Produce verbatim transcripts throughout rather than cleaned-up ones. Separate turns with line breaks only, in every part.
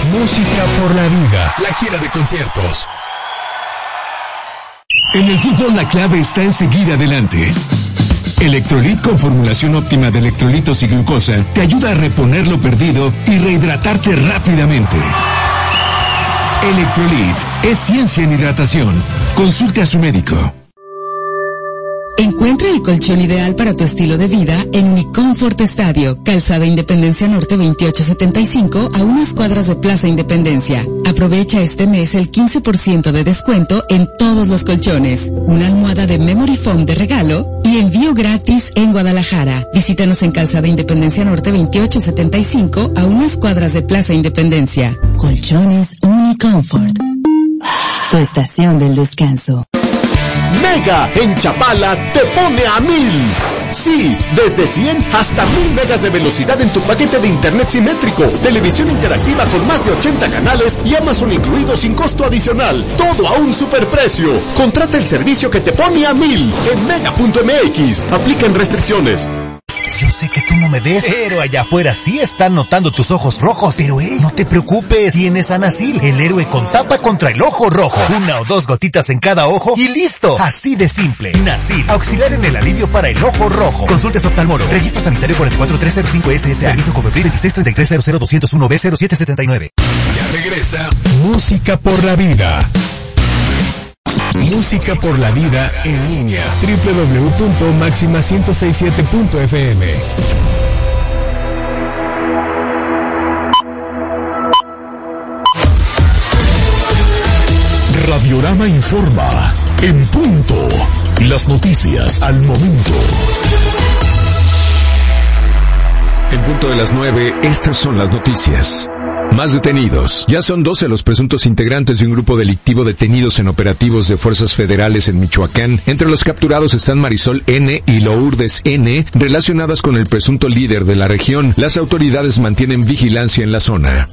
Música por la vida, la gira de conciertos.
En el fútbol la clave está en seguir adelante. Electrolit con formulación óptima de electrolitos y glucosa te ayuda a reponer lo perdido y rehidratarte rápidamente. Electrolit es ciencia en hidratación. Consulte a su médico.
Encuentra el colchón ideal para tu estilo de vida en Unicomfort Estadio, Calzada Independencia Norte veintiocho setenta y cinco, a unas cuadras de Plaza Independencia. Aprovecha este mes el quince por ciento de descuento en todos los colchones, una almohada de Memory Foam de regalo y envío gratis en Guadalajara. Visítanos en Calzada Independencia Norte veintiocho setenta y cinco, a unas cuadras de Plaza Independencia.
Colchones Unicomfort, tu estación del descanso.
Mega en Chapala te pone a mil. Sí, desde cien hasta mil megas de velocidad en tu paquete de internet simétrico, televisión interactiva con más de ochenta canales y Amazon incluido sin costo adicional. Todo a un superprecio. Contrata el servicio que te pone a mil en mega punto m x. Aplican restricciones.
Yo sé que tú no me ves, pero allá afuera sí están notando tus ojos rojos. Pero hey, no te preocupes, tienes Anacil, el héroe con tapa contra el ojo rojo. Una o dos gotitas en cada ojo y listo. Así de simple. Nacil, auxiliar en el alivio para el ojo rojo. Consulte su oftalmólogo. Registro sanitario cuatro cuatro tres cero cinco S S A. Aviso Coverpris veintiséis treinta y tres cero cero dos cero uno B cero siete setenta y nueve.
Ya regresa Música por la Vida. Música por la vida en línea. doble u doble u doble u punto máxima ciento sesenta y siete punto f m.
Radiorama informa. En punto. Las noticias al momento.
En punto de las nueve, estas son las noticias. Más detenidos. Ya son doce los presuntos integrantes de un grupo delictivo detenidos en operativos de fuerzas federales en Michoacán. Entre los capturados están Marisol N. y Lourdes N., relacionadas con el presunto líder de la región. Las autoridades mantienen vigilancia en la zona.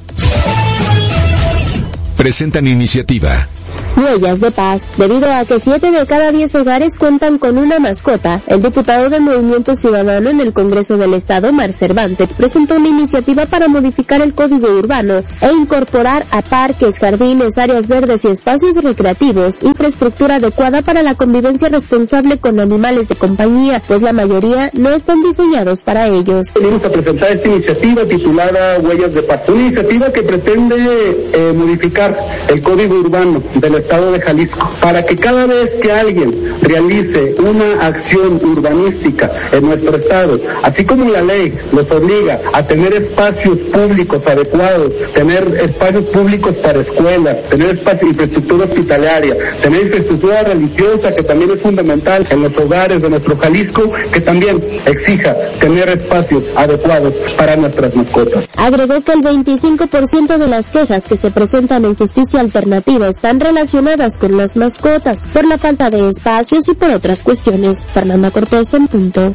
Presentan iniciativa.
Huellas de Paz. Debido a que siete de cada diez hogares cuentan con una mascota, el diputado del Movimiento Ciudadano en el Congreso del Estado, Mar Cervantes, presentó una iniciativa para modificar el Código Urbano e incorporar a parques, jardines, áreas verdes y espacios recreativos infraestructura adecuada para la convivencia responsable con animales de compañía, pues la mayoría no están diseñados para ellos.
Venimos a presentar esta iniciativa titulada Huellas de Paz, una iniciativa que pretende eh, modificar el Código Urbano del Estado de Jalisco, para que cada vez que alguien realice una acción urbanística en nuestro estado, así como la ley los obliga a tener espacios públicos adecuados, tener espacios públicos para escuelas, tener espacio, infraestructura hospitalaria, tener infraestructura religiosa, que también es fundamental en los hogares de nuestro Jalisco, que también exija tener espacios adecuados para nuestras mascotas.
Agregó que el veinticinco por ciento de las quejas que se presentan en Justicia Alternativa están relacionadas con las mascotas, por la falta de espacios y por otras cuestiones. Fernanda Cortés en punto.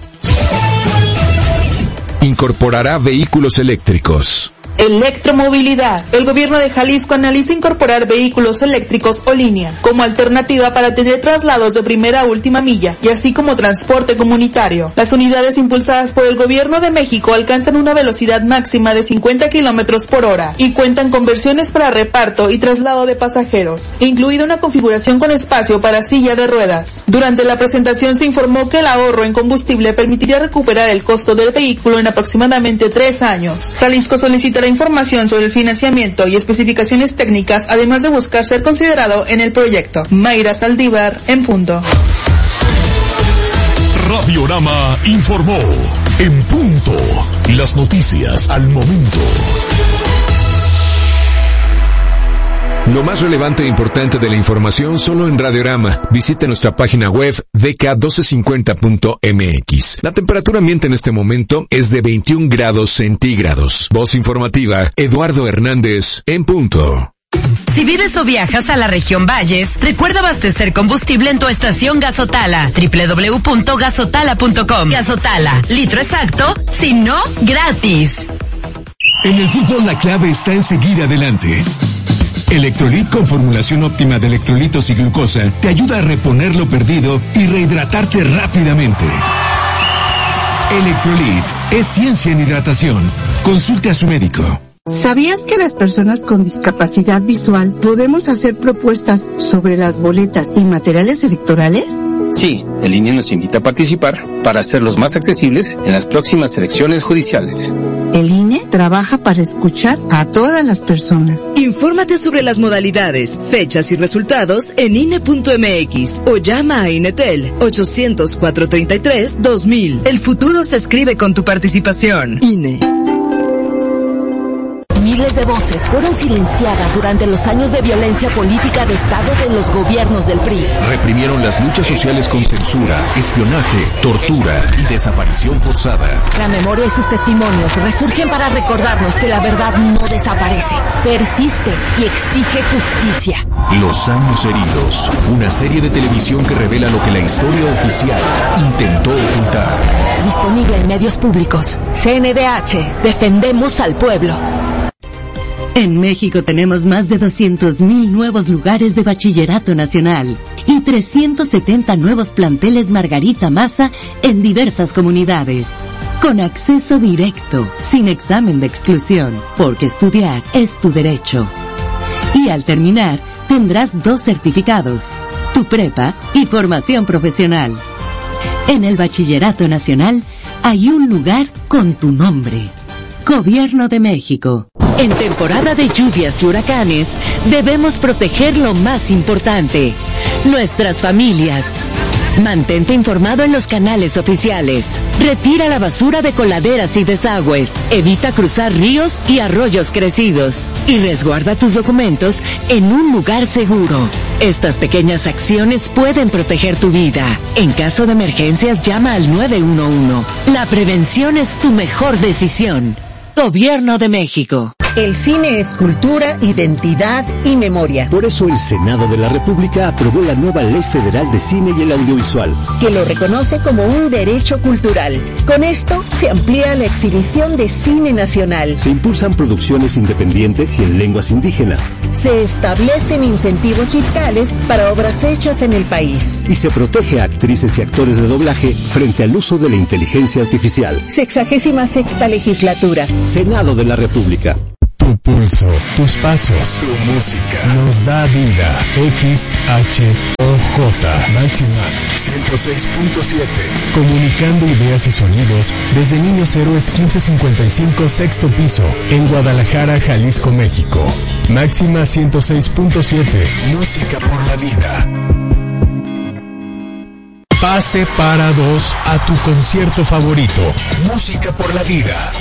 Incorporará vehículos eléctricos.
Electromovilidad. El gobierno de Jalisco analiza incorporar vehículos eléctricos o línea como alternativa para tener traslados de primera a última milla y así como transporte comunitario. Las unidades impulsadas por el gobierno de México alcanzan una velocidad máxima de cincuenta kilómetros por hora y cuentan con versiones para reparto y traslado de pasajeros, incluida una configuración con espacio para silla de ruedas. Durante la presentación se informó que el ahorro en combustible permitiría recuperar el costo del vehículo en aproximadamente tres años. Jalisco solicitará información sobre el financiamiento y especificaciones técnicas, además de buscar ser considerado en el proyecto. Mayra Saldívar, en punto.
Radiorama informó. En punto. Las noticias al momento.
Lo más relevante e importante de la información solo en Radiorama. Visite nuestra página web d k doce cincuenta punto m x. La temperatura ambiente en este momento es de veintiún grados centígrados. Voz informativa, Eduardo Hernández, en punto.
Si vives o viajas a la región Valles, recuerda abastecer combustible en tu estación Gasotala. doble u doble u doble u punto gasotala punto com. Gasotala, litro exacto, si no, gratis.
En el fútbol la clave está en seguir adelante. Electrolit con formulación óptima de electrolitos y glucosa te ayuda a reponer lo perdido y rehidratarte rápidamente. Electrolit es ciencia en hidratación. Consulte a su médico.
¿Sabías que las personas con discapacidad visual podemos hacer propuestas sobre las boletas y materiales electorales?
Sí, el I N E nos invita a participar para hacerlos más accesibles en las próximas elecciones judiciales.
El I N E trabaja para escuchar a todas las personas.
Infórmate sobre las modalidades, fechas y resultados en I N E punto M X o llama a Inetel ochocientos, cuatrocientos treinta y tres, dos mil. El futuro se escribe con tu participación. I N E.
Miles de voces fueron silenciadas durante los años de violencia política de Estado de los gobiernos del P R I.
Reprimieron las luchas sociales con censura, espionaje, tortura y desaparición forzada.
La memoria y sus testimonios resurgen para recordarnos que la verdad no desaparece, persiste y exige justicia.
Los años heridos, una serie de televisión que revela lo que la historia oficial intentó ocultar.
Disponible en medios públicos. C N D H, defendemos al pueblo.
En México tenemos más de doscientos mil nuevos lugares de bachillerato nacional y trescientos setenta nuevos planteles Margarita Maza en diversas comunidades. Con acceso directo, sin examen de exclusión, porque estudiar es tu derecho. Y al terminar, tendrás dos certificados, tu prepa y formación profesional. En el Bachillerato Nacional hay un lugar con tu nombre. Gobierno de México.
En temporada de lluvias y huracanes, debemos proteger lo más importante, nuestras familias. Mantente informado en los canales oficiales. Retira la basura de coladeras y desagües. Evita cruzar ríos y arroyos crecidos. Y resguarda tus documentos en un lugar seguro. Estas pequeñas acciones pueden proteger tu vida. En caso de emergencias, llama al nueve uno uno. La prevención es tu mejor decisión. Gobierno de México.
El cine es cultura, identidad y memoria.
Por eso el Senado de la República aprobó la nueva Ley Federal de Cine y el Audiovisual,
que lo reconoce como un derecho cultural. Con esto se amplía la exhibición de cine nacional.
Se impulsan producciones independientes y en lenguas indígenas.
Se establecen incentivos fiscales para obras hechas en el país.
Y se protege a actrices y actores de doblaje frente al uso de la inteligencia artificial.
Sexagésima sexta legislatura.
Senado de la República.
Tu pulso, tus pasos, tu música nos da vida. X H O J Máxima ciento seis punto siete. Comunicando ideas y sonidos desde Niños Héroes quince cincuenta y cinco sexto piso en Guadalajara, Jalisco, México. Máxima ciento seis punto siete. Música por la vida. Pase para dos a tu concierto favorito. Música por la vida.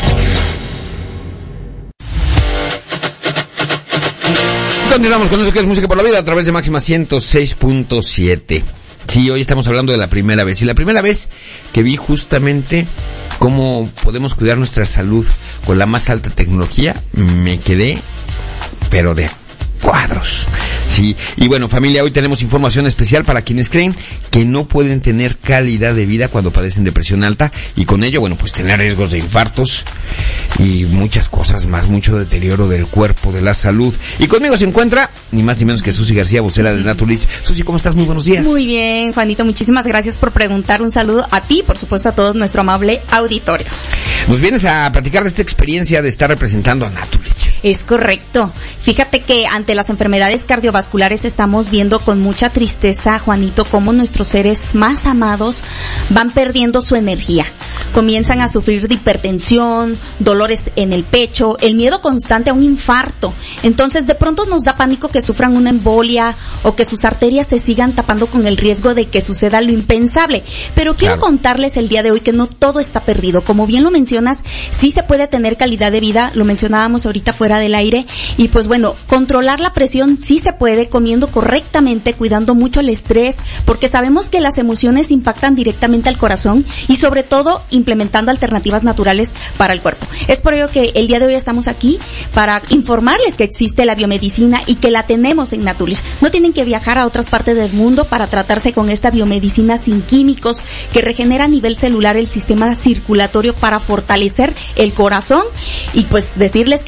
Continuamos con eso que es Música por la Vida a través de Máxima ciento seis punto siete. Sí, hoy estamos hablando de la primera vez. Y la primera vez que vi justamente cómo podemos cuidar nuestra salud con la más alta tecnología, me quedé, pero de cuadros. Sí, y bueno, familia, hoy tenemos información especial para quienes creen que no pueden tener calidad de vida cuando padecen depresión alta y con ello, bueno, pues tener riesgos de infartos y muchas cosas más, mucho deterioro del cuerpo, de la salud. Y conmigo se encuentra ni más ni menos que Susi García, vocera de Naturlich. Susi, ¿cómo estás? Muy buenos días.
Muy bien, Juanito, muchísimas gracias por preguntar. Un saludo a ti, por supuesto a todo nuestro amable auditorio.
Nos vienes a platicar de esta experiencia de estar representando a Naturlich.
Es correcto. Fíjate que ante las enfermedades cardiovasculares estamos viendo con mucha tristeza, Juanito, cómo nuestros seres más amados van perdiendo su energía. Comienzan a sufrir de hipertensión, dolores en el pecho, el miedo constante a un infarto. Entonces, de pronto nos da pánico que sufran una embolia o que sus arterias se sigan tapando con el riesgo de que suceda lo impensable. Pero quiero claro. contarles el día de hoy que no todo está perdido. Como bien lo mencionas, sí se puede tener calidad de vida, lo mencionábamos ahorita fuera del aire, y pues bueno, controlar la presión sí se puede comiendo correctamente, cuidando mucho el estrés, porque sabemos que las emociones impactan directamente al corazón y sobre todo implementando alternativas naturales para el cuerpo. Es por ello que el día de hoy estamos aquí para informarles que existe la biomedicina y que la tenemos en Naturlich. No tienen que viajar a otras partes del mundo para tratarse con esta biomedicina sin químicos que regenera a nivel celular el sistema circulatorio para fortalecer el corazón y pues decirles que ya está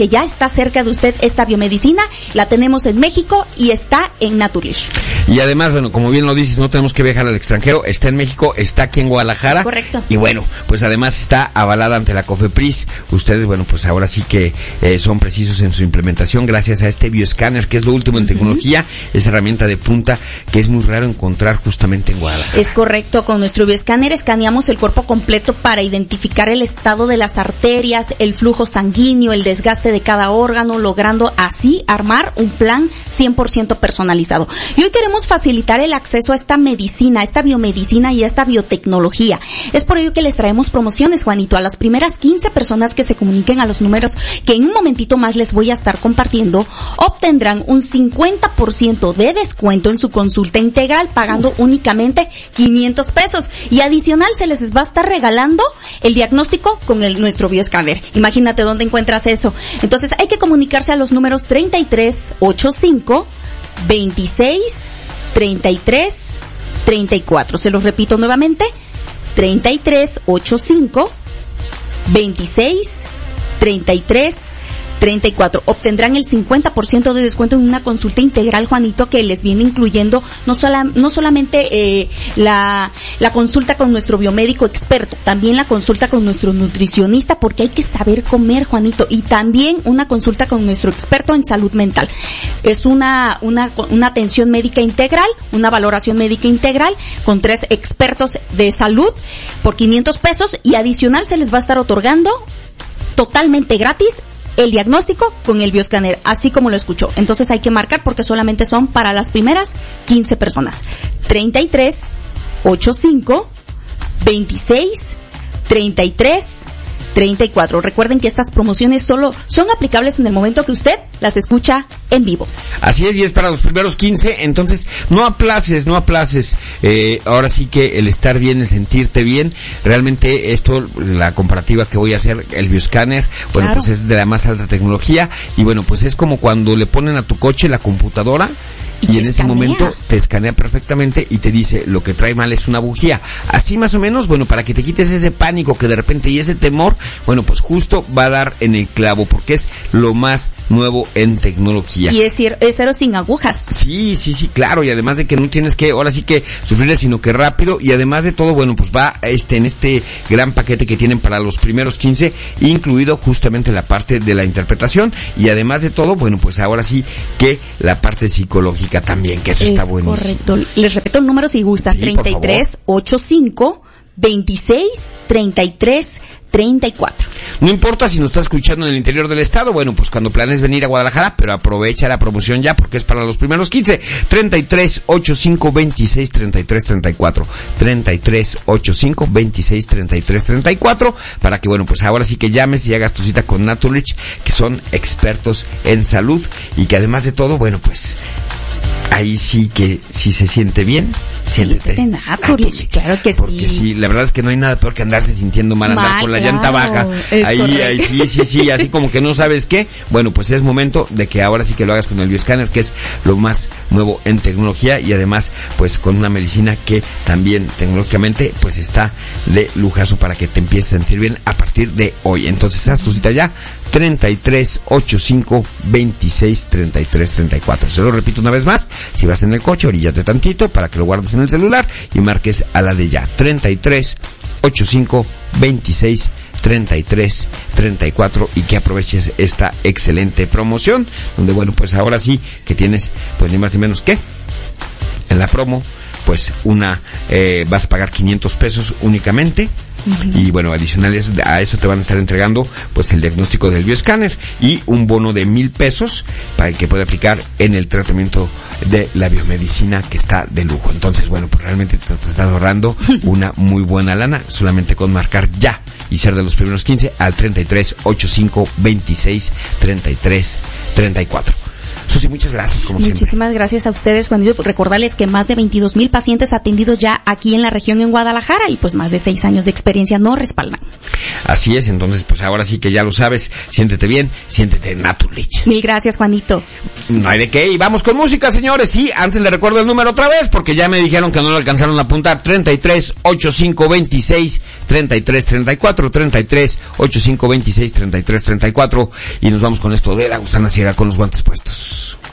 cerca de usted esta biomedicina. La tenemos en México y está en Naturlish.
Y además, bueno, como bien lo dices, no tenemos que viajar al extranjero, está en México, está aquí en Guadalajara.
Es correcto.
Y bueno, pues además está avalada ante la COFEPRIS. Ustedes, bueno, pues ahora sí que eh, son precisos en su implementación gracias a este bioescáner, que es lo último en tecnología, uh-huh. esa herramienta de punta que es muy raro encontrar justamente en Guadalajara.
Es correcto, con nuestro bioescáner escaneamos el cuerpo completo para identificar el estado de las arterias, el flujo sanguíneo, el desgaste de cada órgano, logrando así armar un plan cien por ciento personalizado. Y hoy queremos facilitar el acceso a esta medicina, a esta biomedicina y a esta biotecnología. Es por ello que les traemos promociones, Juanito, a las primeras quince personas que se comuniquen a los números que en un momentito más les voy a estar compartiendo, obtendrán un cincuenta por ciento de descuento en su consulta integral, pagando Uf. únicamente quinientos pesos. Y adicional se les va a estar regalando el diagnóstico con el nuestro bioescáner. Imagínate dónde encuentras eso. Entonces hay que comunicarse a los números treinta y tres ochenta y cinco veintiséis treinta y tres treinta y cuatro. Se los repito nuevamente, treinta y tres ochenta y cinco veintiséis treinta y tres treinta y cuatro. Obtendrán el cincuenta por ciento de descuento en una consulta integral, Juanito, que les viene incluyendo no sola, no solamente eh, la la consulta con nuestro biomédico experto, también la consulta con nuestro nutricionista, porque hay que saber comer, Juanito, y también una consulta con nuestro experto en salud mental. Es una una una atención médica integral, una valoración médica integral con tres expertos de salud por quinientos pesos, y adicional se les va a estar otorgando totalmente gratis el diagnóstico con el bioescáner, así como lo escuchó. Entonces hay que marcar porque solamente son para las primeras quince personas. treinta y tres ochenta y cinco veintiséis treinta y tres treinta y cuatro. Recuerden que estas promociones solo son aplicables en el momento que usted las escucha en vivo.
Así es, y es para los primeros quince, entonces no aplaces, no aplaces. Eh, ahora sí que el estar bien, el sentirte bien, realmente esto, la comparativa que voy a hacer, el bioescáner, bueno, claro. pues es de la más alta tecnología, y bueno, pues es como cuando le ponen a tu coche la computadora, y, y en ese momento te escanea perfectamente y te dice lo que trae mal es una bujía. Así más o menos, bueno, para que te quites ese pánico que de repente y ese temor, bueno, pues justo va a dar en el clavo porque es lo más nuevo en tecnología.
Y es, es cero sin agujas.
Sí, sí, sí, claro, y además de que no tienes que, ahora sí que sufrirle, sino que rápido, y además de todo, bueno, pues va este en este gran paquete que tienen para los primeros quince, incluido justamente la parte de la interpretación, y además de todo, bueno, pues ahora sí que la parte psicológica también, que eso es está buenísimo.
Correcto. Les repito el número si gustan, sí, treinta y tres ochenta y cinco veintiséis treinta y tres treinta y cuatro.
No importa si nos estás escuchando en el interior del estado, bueno, pues cuando planees venir a Guadalajara, pero aprovecha la promoción ya porque es para los primeros quince. treinta y tres ochenta y cinco veintiséis treinta y tres treinta y cuatro. treinta y tres ochenta y cinco veintiséis treinta y tres treinta y cuatro, para que, bueno, pues ahora sí que llames y hagas tu cita con Naturlich, que son expertos en salud y que además de todo, bueno, pues ahí sí que si se siente bien, siéntete.
Sí, Naturlich, claro que
porque
sí.
Porque sí, la verdad es que no hay nada peor que andarse sintiendo mal, andar mal, con la claro, llanta baja. Ahí, ahí, sí, sí, sí, así como que no sabes qué. Bueno, pues es momento de que ahora sí que lo hagas con el bioescáner, que es lo más nuevo en tecnología, y además, pues con una medicina que también tecnológicamente, pues está de lujazo para que te empieces a sentir bien a partir de hoy. Entonces, haz tu cita ya, treinta y tres ochenta y cinco veintiséis treinta y tres treinta y cuatro. Se lo repito una vez más, si vas en el coche, oríllate tantito para que lo guardes en el celular y marques a la de ya, treinta y tres ochenta y cinco veintiséis treinta y tres treinta y cuatro, y que aproveches esta excelente promoción, donde, bueno, pues ahora sí que tienes, pues ni más ni menos que en la promo, pues una, eh, vas a pagar quinientos pesos únicamente. Uh-huh. Y bueno, adicionales a eso te van a estar entregando pues el diagnóstico del bioescáner y un bono de mil pesos para que pueda aplicar en el tratamiento de la biomedicina, que está de lujo. Entonces, bueno, pues realmente te estás ahorrando una muy buena lana solamente con marcar ya y ser de los primeros quince al treinta y tres ochenta y cinco veintiséis treinta y tres treinta y cuatro. Susi, muchas gracias, como siempre.
Muchísimas gracias a ustedes, Juanito, por recordarles que más de veintidós mil pacientes atendidos ya aquí en la región en Guadalajara y pues más de seis años de experiencia nos respaldan.
Así es, entonces pues ahora sí que ya lo sabes, siéntete bien, siéntete Natulich.
Mil gracias, Juanito.
No hay de qué, y vamos con música, señores. Sí, antes le recuerdo el número otra vez, porque ya me dijeron que no lo alcanzaron a apuntar. treinta y tres, ochenta y cinco, veintiséis, treinta y tres, treinta y cuatro, treinta y tres, ochenta y cinco, veintiséis, treinta y tres, treinta y cuatro, y nos vamos con esto de la gusana ciega con los guantes puestos.